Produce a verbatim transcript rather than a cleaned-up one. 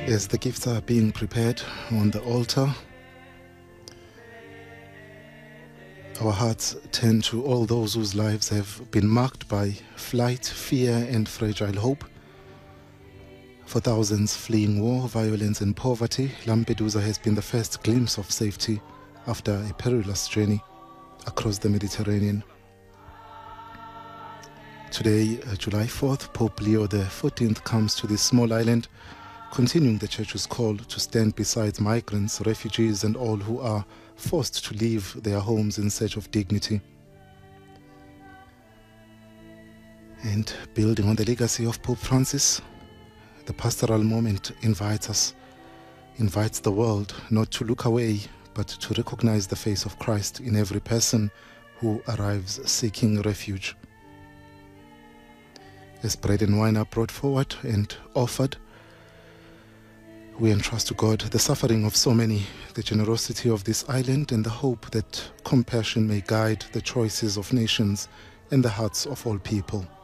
As the gifts are being prepared on the altar, our hearts turn to all those whose lives have been marked by flight, fear, and fragile hope. For thousands fleeing war, violence, and poverty, Lampedusa has been the first glimpse of safety after a perilous journey across the Mediterranean. Today, uh, July fourth, Pope Leo the fourteenth comes to this small island, continuing the Church's call to stand beside migrants, refugees, and all who are forced to leave their homes in search of dignity. And building on the legacy of Pope Francis, the pastoral moment invites us, invites the world not to look away, but to recognize the face of Christ in every person who arrives seeking refuge. As bread and wine are brought forward and offered, we entrust to God the suffering of so many, the generosity of this island, and the hope that compassion may guide the choices of nations and the hearts of all people.